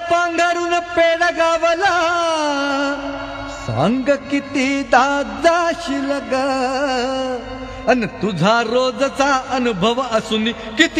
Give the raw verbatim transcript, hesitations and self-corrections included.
पांघरून paid गावला सांग किती दाजाशील ग अन तुझा रोजचा अनुभव असून किती